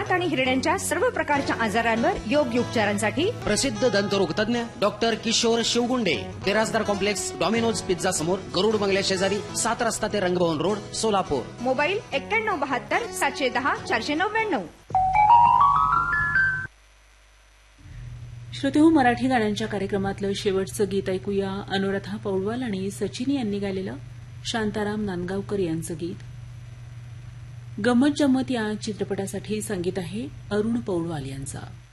दात आणि हिरड्यांच्या सर्व प्रकारच्या आजारांवर योग्य उपचारांसाठी प्रसिद्ध दंतरोग तज्ञ doctor Kishore शिवगुंडे, Birajdar complex, Domino's pizza समोर, गरुड बंगल्या शेजारी, 7 रस्ता ते रंगभवन रोड, सोलापूर. मोबाईल 9172 710 499. श्रोतेहो, मराठी गाण्यांच्या कार्यक्रमातलं शेवटचं गीत ऐकूया. अनुराधा पौडवाल आणि सचिन यांनी गायलेलं शांताराम नांदगावकर यांचं गीत. गंमत जम्मत या चित्रपटासाठी संगीत आहे अरुण पौडवाल यांचा.